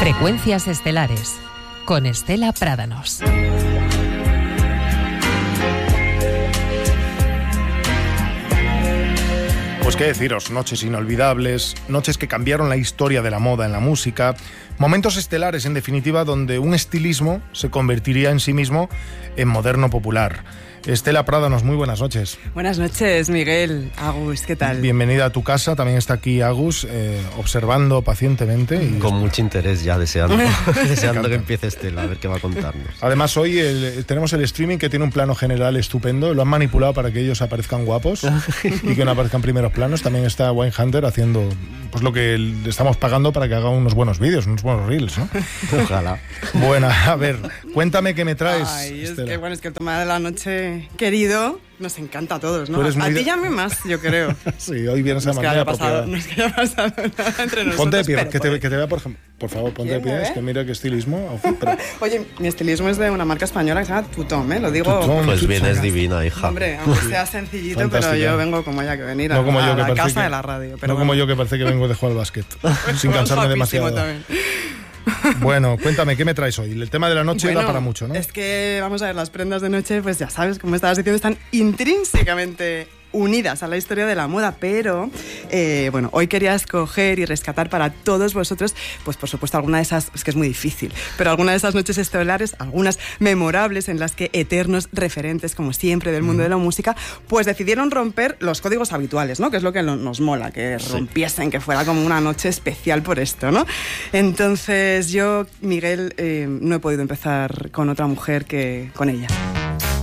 Frecuencias estelares con Estela Prádanos. Pues qué deciros, noches inolvidables, noches que cambiaron la historia de la moda en la música, momentos estelares en definitiva donde un estilismo se convertiría en sí mismo en moderno popular. Estela Prádanos, muy buenas noches. Buenas noches, Miguel. Agus, ¿qué tal? Bienvenida a tu casa, también está aquí Agus, observando pacientemente. Y con mucho interés ya, deseando que empiece Estela, a ver qué va a contarnos. Además hoy tenemos el streaming que tiene un plano general estupendo, lo han manipulado para que ellos aparezcan guapos y que no aparezcan primeros planos. También está Wine Hunter haciendo pues lo que le estamos pagando para que haga unos buenos vídeos, unos buenos reels, ¿no? Ojalá. Bueno, a ver, cuéntame qué me traes. Ay, es que el tema de la noche, querido, nos encanta a todos, ¿no? A ti y a mí más, yo creo. Sí, hoy vienes a manera apropiada. No es que haya pasado nada entre nosotros. Ponte de pie, que te vea, por favor, ponte de pie. Es que mira qué estilismo. Oye, mi estilismo es de una marca española que se llama Tutom, ¿eh? Lo digo. Pues vienes divina, hija. Hombre, aunque sea sencillito, fantástica. Pero yo vengo como haya que venir no como a yo, la casa de la radio. Pero no como yo, que parece que vengo de jugar al básquet, sin cansarme demasiado. También. Bueno, cuéntame, ¿qué me traes hoy? El tema de la noche da para mucho, ¿no? Es que, vamos a ver, las prendas de noche, pues ya sabes, como estabas diciendo, están intrínsecamente unidas a la historia de la moda, pero bueno, hoy quería escoger y rescatar para todos vosotros, pues por supuesto alguna de esas, es que es muy difícil, pero alguna de esas noches estelares, algunas memorables en las que eternos referentes, como siempre, del mundo de la música, pues decidieron romper los códigos habituales, ¿no? Que es lo que nos mola, que rompiesen, que fuera como una noche especial por esto, ¿no? Entonces yo, Miguel, no he podido empezar con otra mujer que con ella.